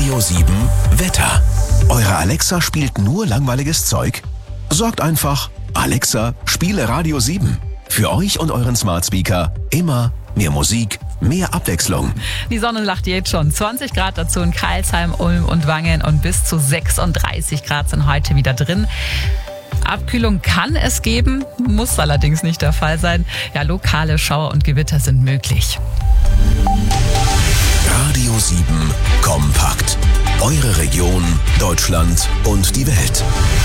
Radio 7 Wetter. Eure Alexa spielt nur langweiliges Zeug? Sorgt einfach, Alexa, spiele Radio 7. Für euch und euren Smart Speaker immer mehr Musik, mehr Abwechslung. Die Sonne lacht jetzt schon. 20 Grad dazu in Crailsheim, Ulm und Wangen und bis zu 36 Grad sind heute wieder drin. Abkühlung kann es geben, muss allerdings nicht der Fall sein. Ja, lokale Schauer und Gewitter sind möglich. Radio 7 kompakt. Eure Region, Deutschland und die Welt.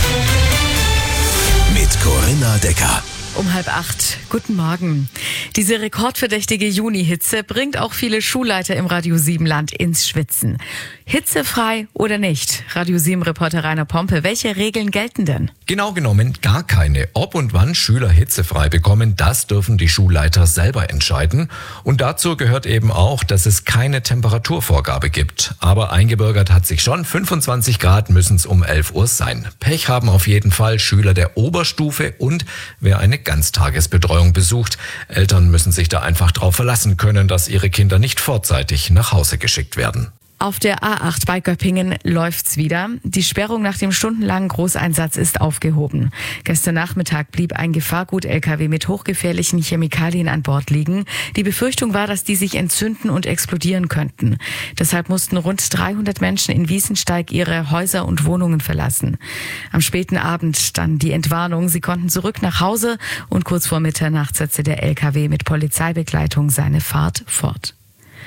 Mit Corinna Decker. Um 7:30. Guten Morgen. Diese rekordverdächtige Juni-Hitze bringt auch viele Schulleiter im Radio 7 Land ins Schwitzen. Hitzefrei oder nicht? Radio 7-Reporter Rainer Pompe, welche Regeln gelten denn? Genau genommen gar keine. Ob und wann Schüler hitzefrei bekommen, das dürfen die Schulleiter selber entscheiden. Und dazu gehört eben auch, dass es keine Temperaturvorgabe gibt. Aber eingebürgert hat sich schon, 25 Grad müssen es um 11 Uhr sein. Pech haben auf jeden Fall Schüler der Oberstufe und wer eine Ganztagesbetreuung besucht. Eltern müssen sich da einfach drauf verlassen können, dass ihre Kinder nicht vorzeitig nach Hause geschickt werden. Auf der A8 bei Göppingen läuft's wieder. Die Sperrung nach dem stundenlangen Großeinsatz ist aufgehoben. Gestern Nachmittag blieb ein Gefahrgut-LKW mit hochgefährlichen Chemikalien an Bord liegen. Die Befürchtung war, dass die sich entzünden und explodieren könnten. Deshalb mussten rund 300 Menschen in Wiesensteig ihre Häuser und Wohnungen verlassen. Am späten Abend dann die Entwarnung. Sie konnten zurück nach Hause und kurz vor Mitternacht setzte der LKW mit Polizeibegleitung seine Fahrt fort.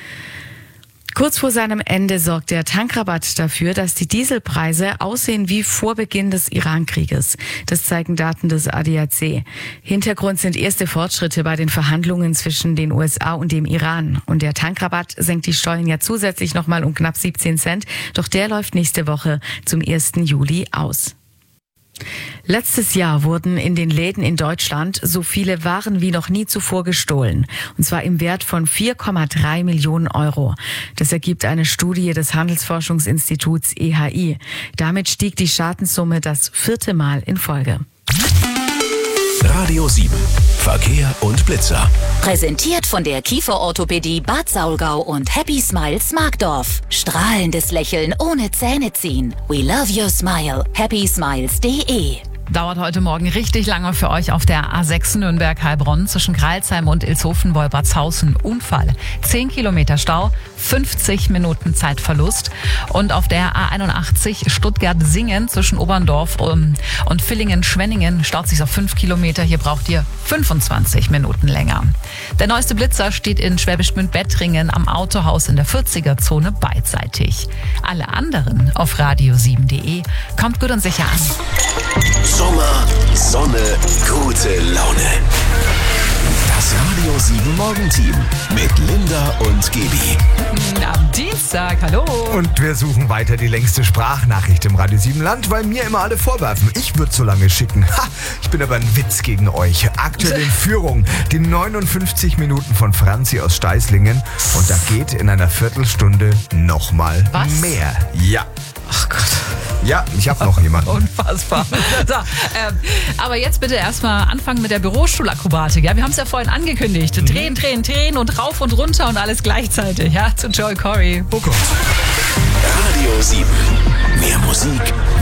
Kurz vor seinem Ende sorgt der Tankrabatt dafür, dass die Dieselpreise aussehen wie vor Beginn des Iran-Krieges. Das zeigen Daten des ADAC. Hintergrund sind erste Fortschritte bei den Verhandlungen zwischen den USA und dem Iran. Und der Tankrabatt senkt die Steuern ja zusätzlich nochmal um knapp 17 Cent. Doch der läuft nächste Woche zum 1. Juli aus. Letztes Jahr wurden in den Läden in Deutschland so viele Waren wie noch nie zuvor gestohlen. Und zwar im Wert von 4,3 Millionen Euro. Das ergibt eine Studie des Handelsforschungsinstituts EHI. Damit stieg die Schadenssumme das 4. Mal in Folge. Radio 7 Verkehr und Blitzer. Präsentiert von der Kieferorthopädie Bad Saulgau und Happy Smiles Markdorf. Strahlendes Lächeln ohne Zähne ziehen. We love your smile. happysmiles.de. Dauert heute Morgen richtig lange für euch auf der A6 Nürnberg-Heilbronn zwischen Crailsheim und Ilshofen-Wolbertshausen. Unfall. 10 Kilometer Stau, 50 Minuten Zeitverlust. Und auf der A81 Stuttgart-Singen zwischen Oberndorf und Villingen-Schwenningen staut sich auf 5 Kilometer. Hier braucht ihr 25 Minuten länger. Der neueste Blitzer steht in Schwäbisch Gmünd-Bettringen am Autohaus in der 40er-Zone beidseitig. Alle anderen auf radio7.de. Kommt gut und sicher an. Sommer, Sonne, gute Laune. Das Radio 7 Morgenteam mit Linda und Gaby. Am Dienstag, hallo. Und wir suchen weiter die längste Sprachnachricht im Radio 7 Land, weil mir immer alle vorwerfen, ich würde so lange schicken. Ich bin aber ein Witz gegen euch. Aktuell in Führung die 59 Minuten von Franzi aus Steißlingen. Und da geht in einer Viertelstunde nochmal mehr. Ja. Ach Gott. Ja, ich habe noch jemanden. Unfassbar. So, aber jetzt bitte erstmal anfangen mit der Bürostuhlakrobatik. Ja, wir haben es ja vorhin angekündigt. Drehen und rauf und runter und alles gleichzeitig. Ja, zu Joel Corey. Oh Gott. Radio 7. Mehr Musik,